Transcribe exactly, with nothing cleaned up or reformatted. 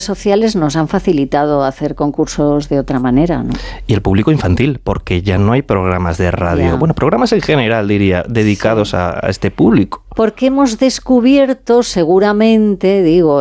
sociales nos han facilitado hacer concursos de otra manera, ¿no? Y el público infantil, porque ya no hay programas de radio, Ya. bueno, programas en general, diría, dedicados sí. a, a este público. Porque hemos descubierto, seguramente, digo,